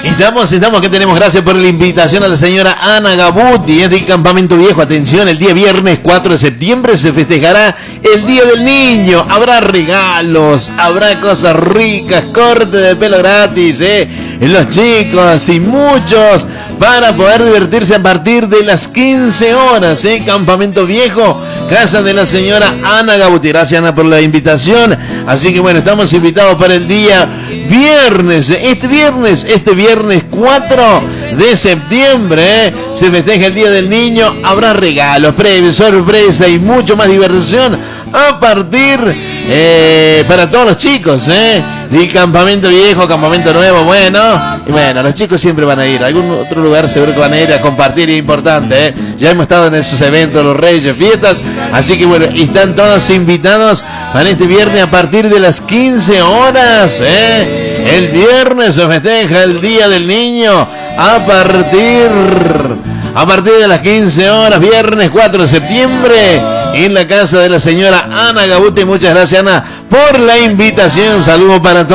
Estamos que tenemos. Gracias por la invitación a la señora Ana Gabuti. Es de Campamento Viejo. Atención, el día viernes 4 de septiembre se festejará el Día del Niño. Habrá regalos, habrá cosas ricas, corte de pelo gratis, los chicos y muchos para poder divertirse a partir de las 15 horas, Campamento Viejo, casa de la señora Ana Gabuti. Gracias, Ana, por la invitación. Así que bueno, estamos invitados para el día viernes. Este viernes 4 de septiembre, se festeja el Día del Niño. Habrá regalos, premios, sorpresa y mucho más diversión a partir para todos los chicos, de Campamento Viejo, Campamento Nuevo. Y bueno, los chicos siempre van a ir a algún otro lugar, seguro que van a ir a compartir, y es importante, ya hemos estado en esos eventos, los Reyes, fiestas, así que bueno, están todos invitados para este viernes a partir de las 15 horas, el viernes se festeja el Día del Niño a partir de las 15 horas, viernes 4 de septiembre, en la casa de la señora Ana Gabuti. Muchas gracias, Ana, por la invitación. Saludos para todos.